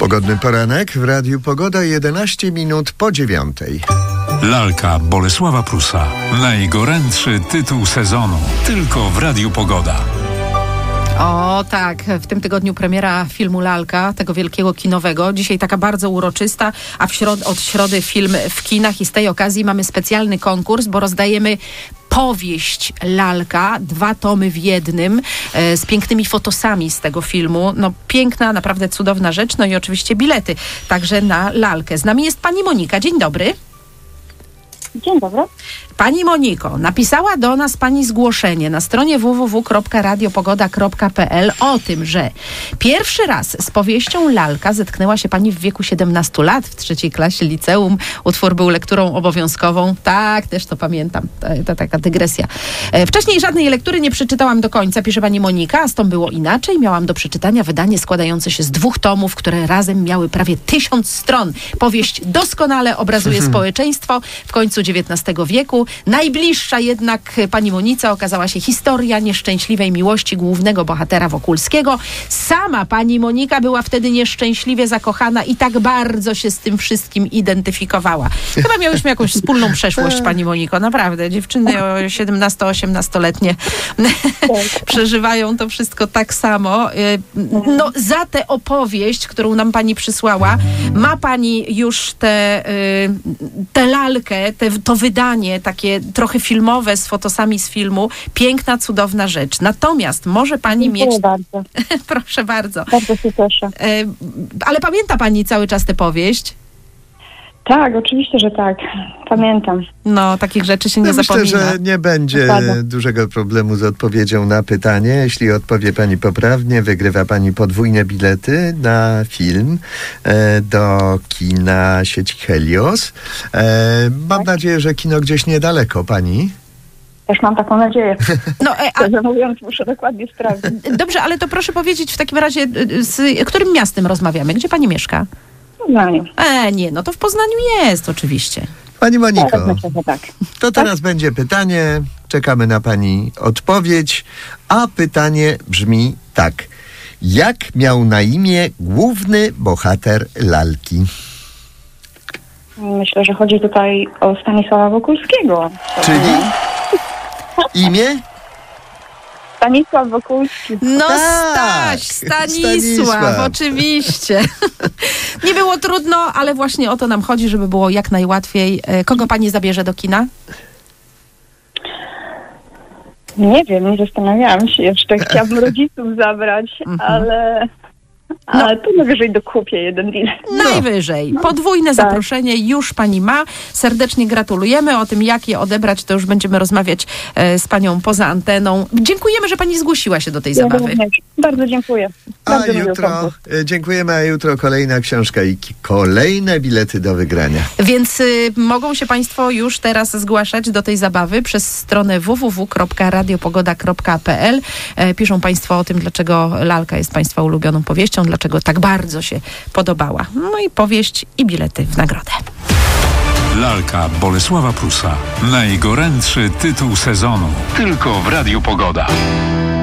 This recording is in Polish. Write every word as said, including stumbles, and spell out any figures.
Pogodny poranek w Radiu Pogoda, jedenaście minut po dziewiątej. Lalka Bolesława Prusa. Najgorętszy tytuł sezonu. Tylko w Radiu Pogoda. O tak, w tym tygodniu premiera filmu Lalka, tego wielkiego kinowego. Dzisiaj taka bardzo uroczysta, a w środ- od środy film w kinach i z tej okazji mamy specjalny konkurs, bo rozdajemy powieść Lalka, dwa tomy w jednym, e, z pięknymi fotosami z tego filmu. No piękna, naprawdę cudowna rzecz. No i oczywiście bilety także na Lalkę. Z nami jest pani Monika. Dzień dobry. Dzień dobry. Pani Moniko, napisała do nas pani zgłoszenie na stronie w w w kropka radio pogoda kropka p l o tym, że pierwszy raz z powieścią Lalka zetknęła się pani w wieku siedemnastu lat w trzeciej klasie liceum. Utwór był lekturą obowiązkową. Tak, też to pamiętam. To, to taka dygresja. E, wcześniej żadnej lektury nie przeczytałam do końca, pisze pani Monika, a z tą było inaczej. Miałam do przeczytania wydanie składające się z dwóch tomów, które razem miały prawie tysiąc stron. Powieść doskonale obrazuje społeczeństwo w końcu dziewiętnastego wieku. Najbliższa jednak pani Monice okazała się historia nieszczęśliwej miłości głównego bohatera Wokulskiego. Sama pani Monika była wtedy nieszczęśliwie zakochana i tak bardzo się z tym wszystkim identyfikowała. Chyba miałyśmy jakąś wspólną przeszłość, pani Moniko. Naprawdę, dziewczyny siedemnasto-osiemnastoletnie przeżywają to wszystko tak samo. No, za tę opowieść, którą nam pani przysłała, ma pani już tę te lalkę, te, to wydanie takie trochę filmowe z fotosami z filmu. Piękna, cudowna rzecz. Natomiast może pani Dziękuję mieć... bardzo. Proszę bardzo. Bardzo się cieszę. E, ale pamięta pani cały czas tę powieść? Tak, oczywiście, że tak. Pamiętam. No, takich rzeczy się nie No, zapomina. myślę, że nie będzie Dokładnie. dużego problemu z odpowiedzią na pytanie. Jeśli odpowie pani poprawnie, wygrywa pani podwójne bilety na film e, do kina sieci Helios. E, mam Tak. nadzieję, że kino gdzieś niedaleko pani. Też mam taką nadzieję. No, e, a, Szczerze mówiąc, muszę dokładnie sprawdzić. dobrze, ale to proszę powiedzieć w takim razie, y, z którym miastem rozmawiamy? Gdzie pani mieszka? Poznaniu. E, nie, no to w Poznaniu jest oczywiście. Pani Moniko, Tak, myślę, że tak. to teraz będzie pytanie. Czekamy na pani odpowiedź. A pytanie brzmi tak. Jak miał na imię główny bohater Lalki? Myślę, że chodzi tutaj o Stanisława Wokulskiego. Czyli imię? Stanisław Wokulski. No Tak, Staś, Stanisław, Stanisław. oczywiście. Nie było trudno, ale właśnie o to nam chodzi, żeby było jak najłatwiej. E, Kogo pani zabierze do kina? Nie wiem, nie zastanawiałam się jeszcze. Chciałabym rodziców zabrać, ale... Ale to najwyżej dokupię jeden bilet. Najwyżej. Podwójne Tak. zaproszenie już pani ma. Serdecznie gratulujemy. O tym, jak je odebrać, to już będziemy rozmawiać e, z panią poza anteną. Dziękujemy, że pani zgłosiła się do tej Ja zabawy. również. Bardzo dziękuję. A Bardzo miły jutro, konkurs. e, dziękujemy, a jutro kolejna książka i ki- kolejne bilety do wygrania. Więc y, mogą się państwo już teraz zgłaszać do tej zabawy przez stronę w w w kropka radio pogoda kropka p l. E, piszą państwo o tym, dlaczego Lalka jest państwa ulubioną powieścią, dlaczego tak bardzo się podobała. No i powieść i bilety w nagrodę. Lalka Bolesława Prusa. Najgorętszy tytuł sezonu. Tylko w Radiu Pogoda.